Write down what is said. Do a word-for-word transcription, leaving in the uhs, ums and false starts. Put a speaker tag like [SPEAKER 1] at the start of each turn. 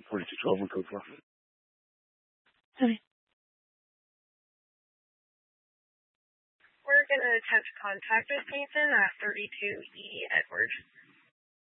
[SPEAKER 1] forty-two twelve and code four.
[SPEAKER 2] Okay.
[SPEAKER 3] We're going to attempt contact with Nathan at thirty-two E Edward.